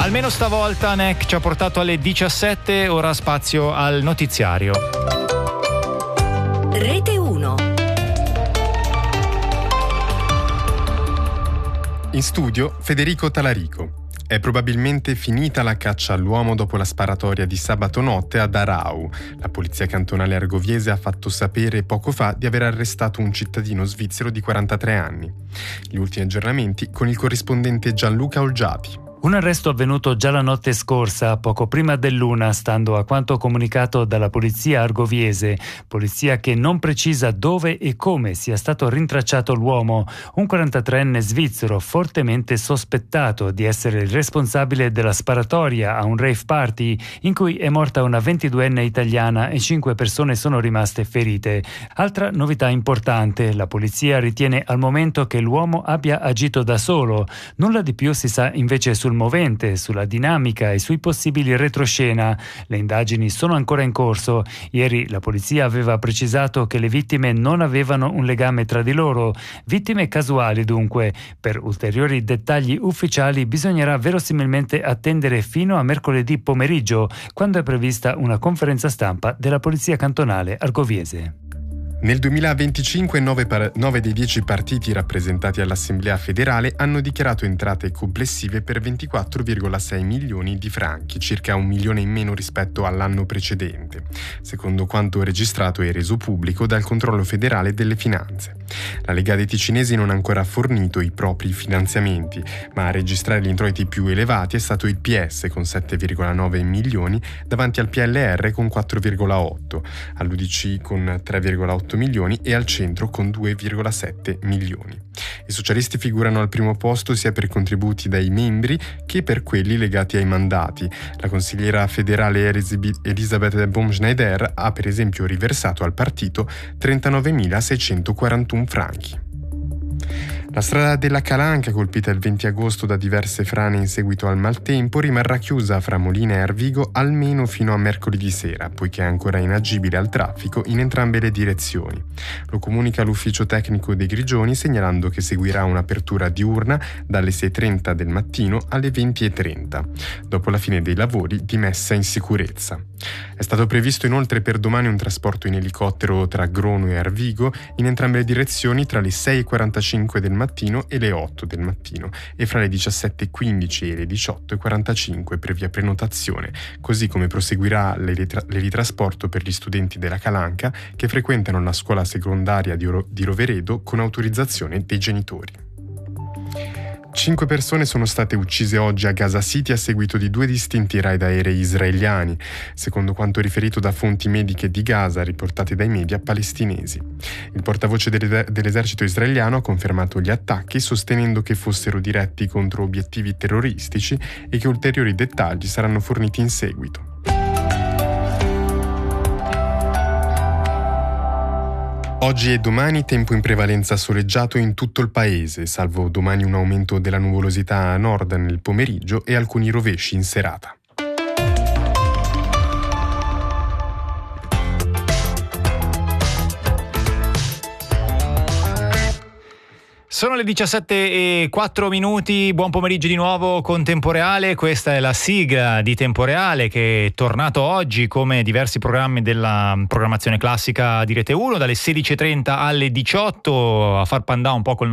Almeno stavolta NEC ci ha portato alle 17, ora spazio al notiziario. Rete 1. In studio Federico Talarico. È probabilmente finita la caccia all'uomo dopo la sparatoria di sabato notte ad Arau. La polizia cantonale argoviese ha fatto sapere poco fa di aver arrestato un cittadino svizzero di 43 anni. Gli ultimi aggiornamenti con il corrispondente Gianluca Olgiati. Un arresto avvenuto già la notte scorsa, poco prima dell'1, stando a quanto comunicato dalla polizia argoviese, polizia che non precisa dove e come sia stato rintracciato l'uomo, un 43enne svizzero fortemente sospettato di essere il responsabile della sparatoria a un rave party in cui è morta una 22enne italiana e 5 persone sono rimaste ferite. Altra novità importante, la polizia ritiene al momento che l'uomo abbia agito da solo. Nulla di più si sa invece sul movente, sulla dinamica e sui possibili retroscena. Le indagini sono ancora in corso. Ieri la polizia aveva precisato che le vittime non avevano un legame tra di loro. Vittime casuali dunque. Per ulteriori dettagli ufficiali bisognerà verosimilmente attendere fino a mercoledì pomeriggio, quando è prevista una conferenza stampa della polizia cantonale argoviese. Nel 2025 9 dei 10 partiti rappresentati all'Assemblea federale hanno dichiarato entrate complessive per 24,6 milioni di franchi, circa 1 milione in meno rispetto all'anno precedente, secondo quanto registrato e reso pubblico dal Controllo federale delle finanze. La Lega dei Ticinesi non ha ancora fornito i propri finanziamenti, ma a registrare gli introiti più elevati è stato il PS con 7,9 milioni davanti al PLR con 4,8, all'UDC con 3,8 milioni e al centro con 2,7 milioni. I socialisti figurano al primo posto sia per contributi dai membri che per quelli legati ai mandati. La consigliera federale Elisabeth Baumschneider ha per esempio riversato al partito 39.641 franchi. La strada della Calanca, colpita il 20 agosto da diverse frane in seguito al maltempo, rimarrà chiusa fra Molina e Arvigo almeno fino a mercoledì sera, poiché è ancora inagibile al traffico in entrambe le direzioni. Lo comunica l'ufficio tecnico dei Grigioni, segnalando che seguirà un'apertura diurna dalle 6:30 del mattino alle 20:30, dopo la fine dei lavori di messa in sicurezza. È stato previsto inoltre per domani un trasporto in elicottero tra Grono e Arvigo in entrambe le direzioni tra le 6:45 del mattino e le 8 del mattino e fra le 17:15 e le 18:45 previa prenotazione, così come proseguirà l'elitrasporto per gli studenti della Calanca che frequentano la scuola secondaria di Roveredo con autorizzazione dei genitori. 5 persone sono state uccise oggi a Gaza City a seguito di 2 distinti raid aerei israeliani, secondo quanto riferito da fonti mediche di Gaza riportate dai media palestinesi. Il portavoce dell'esercito israeliano ha confermato gli attacchi, sostenendo che fossero diretti contro obiettivi terroristici e che ulteriori dettagli saranno forniti in seguito. Oggi e domani tempo in prevalenza soleggiato in tutto il paese, salvo domani un aumento della nuvolosità a nord nel pomeriggio e alcuni rovesci in serata. Sono le 17:04, buon pomeriggio di nuovo con Tempo Reale. Questa è la sigla di Tempo Reale che è tornato oggi come diversi programmi della programmazione classica di Rete 1 dalle 16:30 alle 18 a far pandà un po' col